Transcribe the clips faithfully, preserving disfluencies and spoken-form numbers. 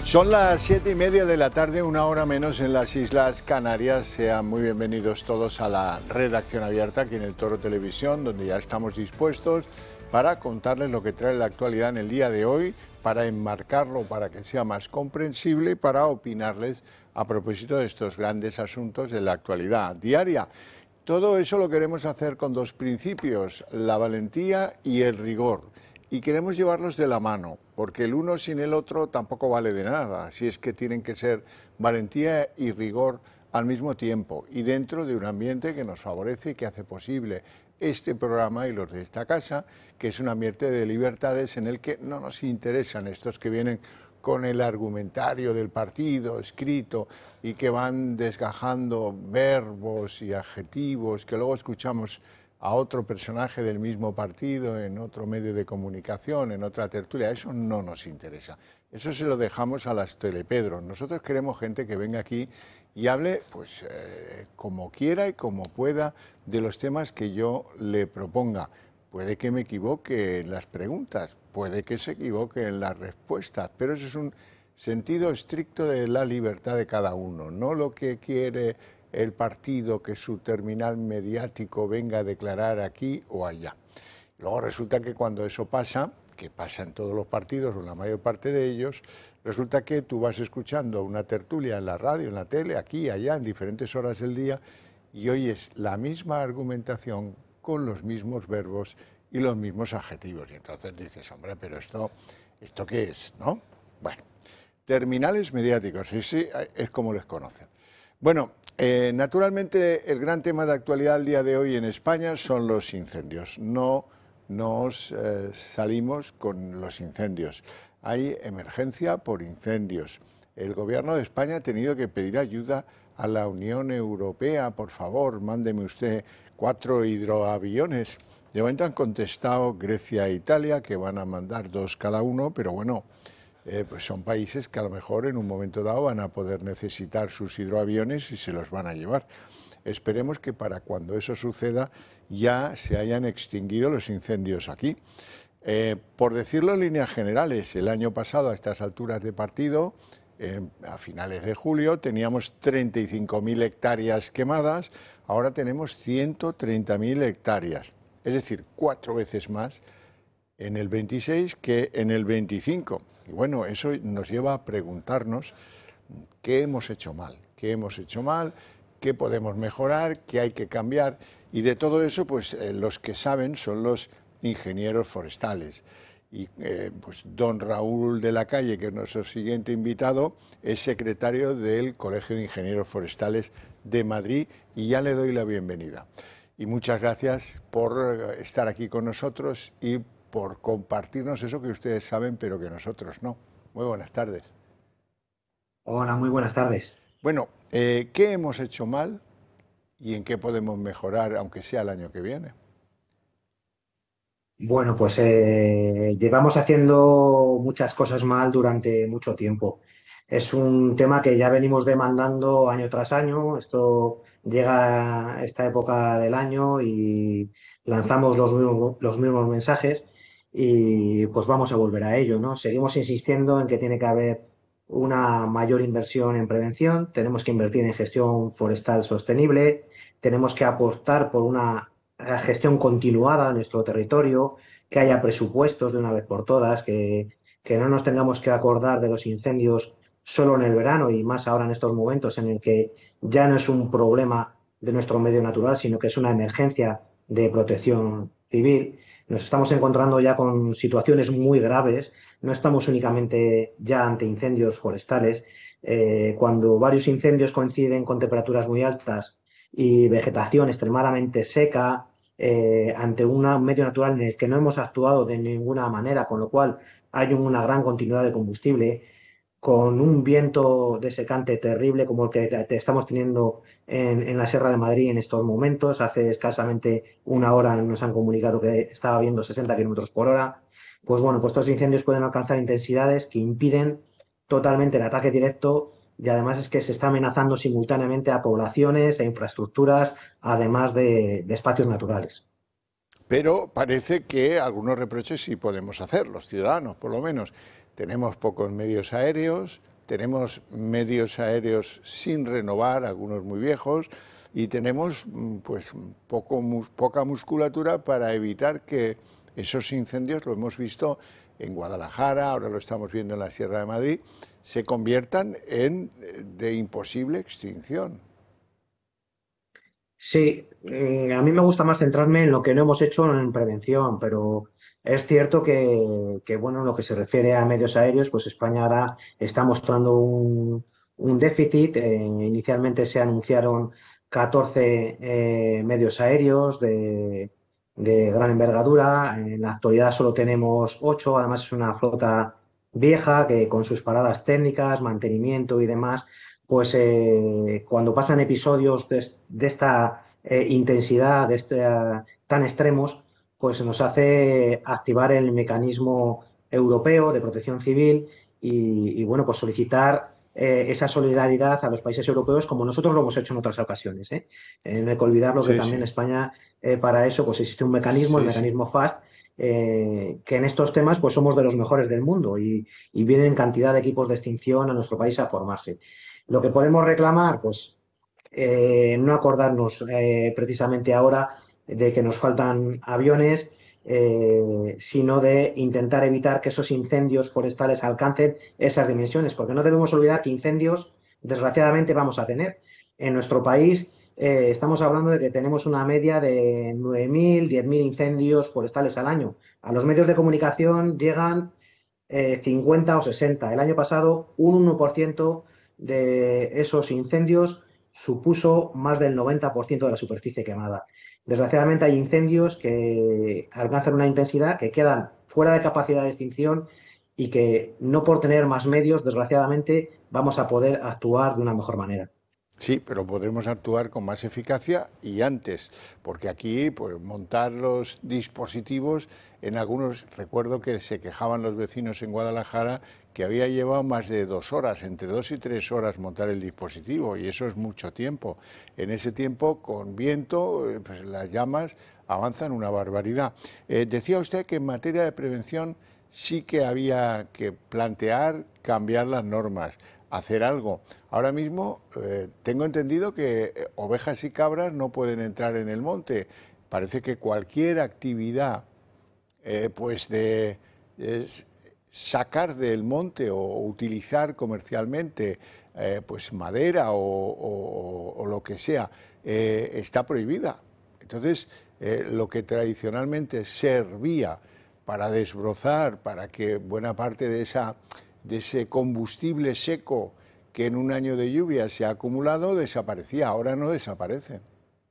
Son las siete y media de la tarde, una hora menos en las Islas Canarias. Sean muy bienvenidos todos a la redacción abierta aquí en el Toro Televisión, donde ya estamos dispuestos para contarles lo que trae la actualidad en el día de hoy, para enmarcarlo, para que sea más comprensible y para opinarles a propósito de estos grandes asuntos de la actualidad diaria. Todo eso lo queremos hacer con dos principios, la valentía y el rigor. Y queremos llevarlos de la mano, porque el uno sin el otro tampoco vale de nada, así es que tienen que ser valentía y rigor al mismo tiempo, y dentro de un ambiente que nos favorece y que hace posible este programa y los de esta casa, que es un ambiente de libertades en el que no nos interesan estos que vienen con el argumentario del partido escrito y que van desgajando verbos y adjetivos que luego escuchamos a otro personaje del mismo partido, en otro medio de comunicación, en otra tertulia. Eso no nos interesa. Eso se lo dejamos a las telepedros. Nosotros queremos gente que venga aquí y hable pues eh, como quiera y como pueda de los temas que yo le proponga. Puede que me equivoque en las preguntas, puede que se equivoque en las respuestas, pero eso es un sentido estricto de la libertad de cada uno, no lo que quiere el partido que su terminal mediático venga a declarar aquí o allá. Luego resulta que cuando eso pasa, que pasa en todos los partidos o en la mayor parte de ellos, resulta que tú vas escuchando una tertulia en la radio, en la tele, aquí, allá, en diferentes horas del día, y oyes la misma argumentación con los mismos verbos y los mismos adjetivos. Y entonces dices, hombre, pero esto, ¿esto qué es? ¿No? Bueno, terminales mediáticos, sí, sí, es como les conocen. Bueno, eh, naturalmente el gran tema de actualidad al día de hoy en España son los incendios. No nos eh, salimos con los incendios. Hay emergencia por incendios. El gobierno de España ha tenido que pedir ayuda a la Unión Europea. Por favor, mándeme usted cuatro hidroaviones. De momento han contestado Grecia e Italia, que van a mandar dos cada uno, pero bueno, Eh, pues son países que a lo mejor en un momento dado van a poder necesitar sus hidroaviones y se los van a llevar. Esperemos que para cuando eso suceda ya se hayan extinguido los incendios aquí. Eh, por decirlo en líneas generales, el año pasado a estas alturas de partido, eh, a finales de julio, teníamos treinta y cinco mil hectáreas quemadas, ahora tenemos ciento treinta mil hectáreas, es decir, cuatro veces más en el veintiséis que en el veinticinco. Y bueno, eso nos lleva a preguntarnos qué hemos hecho mal, qué hemos hecho mal, qué podemos mejorar, qué hay que cambiar. Y de todo eso, pues eh, los que saben son los ingenieros forestales. Y eh, pues don Raúl de la Calle, que es nuestro siguiente invitado, es secretario del Colegio de Ingenieros Forestales de Madrid, y ya le doy la bienvenida. Y muchas gracias por estar aquí con nosotros y por compartirnos eso que ustedes saben, pero que nosotros no. Muy buenas tardes. Hola, muy buenas tardes. Bueno, eh, ¿qué hemos hecho mal y en qué podemos mejorar, aunque sea el año que viene? Bueno, pues eh, llevamos haciendo muchas cosas mal durante mucho tiempo. Es un tema que ya venimos demandando año tras año. Esto llega a esta época del año y lanzamos los mismos, los mismos mensajes y pues vamos a volver a ello, ¿no? Seguimos insistiendo en que tiene que haber una mayor inversión en prevención, tenemos que invertir en gestión forestal sostenible, tenemos que apostar por una la gestión continuada de nuestro territorio, que haya presupuestos de una vez por todas, que, que no nos tengamos que acordar de los incendios solo en el verano y más ahora en estos momentos en el que ya no es un problema de nuestro medio natural, sino que es una emergencia de protección civil. Nos estamos encontrando ya con situaciones muy graves, no estamos únicamente ya ante incendios forestales. Eh, cuando varios incendios coinciden con temperaturas muy altas y vegetación extremadamente seca, eh, ante un medio natural en el que no hemos actuado de ninguna manera, con lo cual hay una gran continuidad de combustible, con un viento desecante terrible como el que te estamos teniendo en, en la Sierra de Madrid en estos momentos. Hace escasamente una hora nos han comunicado que estaba habiendo sesenta kilómetros por hora. Pues bueno, pues estos incendios pueden alcanzar intensidades que impiden totalmente el ataque directo y además es que se está amenazando simultáneamente a poblaciones e infraestructuras, además de, de espacios naturales. Pero parece que algunos reproches sí podemos hacer, los ciudadanos por lo menos. Tenemos pocos medios aéreos, tenemos medios aéreos sin renovar, algunos muy viejos, y tenemos pues poco, poca musculatura para evitar que esos incendios, lo hemos visto en Guadalajara, ahora lo estamos viendo en la Sierra de Madrid, se conviertan en de imposible extinción. Sí, mm, a mí me gusta más centrarme en lo que no hemos hecho en prevención, pero es cierto que, que, bueno, en lo que se refiere a medios aéreos, pues España ahora está mostrando un, un déficit. Eh, inicialmente se anunciaron catorce eh, medios aéreos de, de gran envergadura. En la actualidad solo tenemos ocho. Además es una flota vieja que con sus paradas técnicas, mantenimiento y demás pues eh, cuando pasan episodios de, de esta eh, intensidad, de este, uh, tan extremos, pues nos hace activar el mecanismo europeo de protección civil y, y bueno, pues solicitar eh, esa solidaridad a los países europeos como nosotros lo hemos hecho en otras ocasiones. ¿eh? Eh, no hay que olvidar lo que Sí, también sí, España, eh, para eso, pues existe un mecanismo, el sí, sí. mecanismo FAST, eh, que en estos temas pues somos de los mejores del mundo y, y vienen cantidad de equipos de extinción a nuestro país a formarse. Lo que podemos reclamar, pues eh, no acordarnos eh, precisamente ahora de que nos faltan aviones, eh, sino de intentar evitar que esos incendios forestales alcancen esas dimensiones, porque no debemos olvidar que incendios, desgraciadamente, vamos a tener. En nuestro país eh, estamos hablando de que tenemos una media de nueve mil, diez mil incendios forestales al año. A los medios de comunicación llegan eh, cincuenta o sesenta. El año pasado, un uno por ciento de esos incendios supuso más del noventa por ciento de la superficie quemada. Desgraciadamente hay incendios que alcanzan una intensidad que quedan fuera de capacidad de extinción y que no por tener más medios, desgraciadamente, vamos a poder actuar de una mejor manera. Sí, pero podremos actuar con más eficacia y antes, porque aquí pues, montar los dispositivos, en algunos, recuerdo que se quejaban los vecinos en Guadalajara que había llevado más de dos horas, entre dos y tres horas montar el dispositivo, y eso es mucho tiempo. En ese tiempo, con viento, eh, pues las llamas avanzan una barbaridad. Eh, decía usted que en materia de prevención sí que había que plantear cambiar las normas, hacer algo. Ahora mismo eh, tengo entendido que eh, ovejas y cabras no pueden entrar en el monte. Parece que cualquier actividad eh, pues de, de sacar del monte o utilizar comercialmente eh, pues madera o, o, o, lo que sea eh, está prohibida. Entonces, eh, lo que tradicionalmente servía para desbrozar, para que buena parte de esa de ese combustible seco que en un año de lluvia se ha acumulado, desaparecía, ahora no desaparece.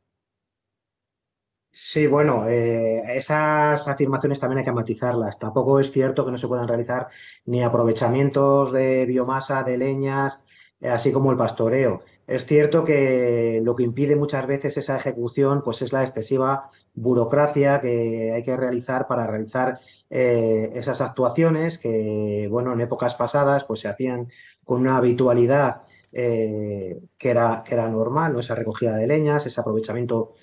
Sí, bueno, eh, esas afirmaciones también hay que matizarlas. Tampoco es cierto que no se puedan realizar ni aprovechamientos de biomasa, de leñas, eh, así como el pastoreo. Es cierto que lo que impide muchas veces esa ejecución, pues es la excesiva burocracia que hay que realizar para realizar eh, esas actuaciones que, bueno, en épocas pasadas, pues se hacían con una habitualidad eh, que era, que era normal, ¿no? Esa recogida de leñas, ese aprovechamiento